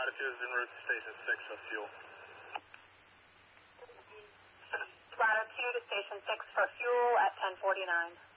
Latitude is en route to Station 6 for fuel. Latitude to Station 6 for fuel at 10:49.